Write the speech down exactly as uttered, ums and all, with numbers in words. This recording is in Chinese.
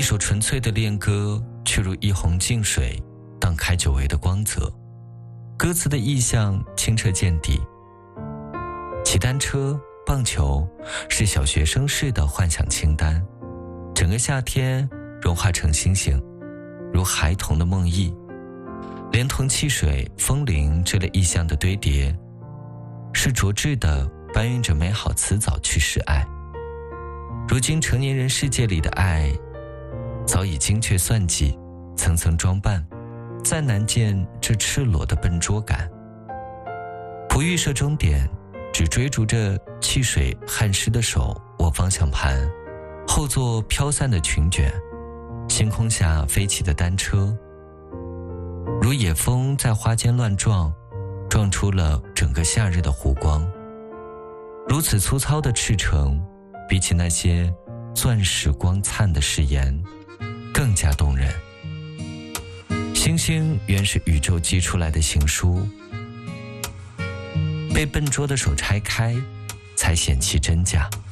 首纯粹的恋歌，却如一泓静水，荡开久违的光泽。歌词的意象清澈见底。骑单车、棒球是小学生式的幻想清单，整个夏天融化成星星，如孩童的梦呓，连同汽水、风铃这类意象的堆叠，是着质的搬运着美好辞藻去示爱。如今成年人世界里的爱早已精确算计，层层装扮，再难见这赤裸的笨拙感。不预设终点，只追逐着汽水汗湿的手握方向盘，后座飘散的裙卷，星空下飞起的单车，如野风在花间乱撞，撞出了整个夏日的湖光。如此粗糙的赤诚，比起那些钻石光灿的誓言更加动人。星星原是宇宙寄出来的情书，被笨拙的手拆开，才显其真假。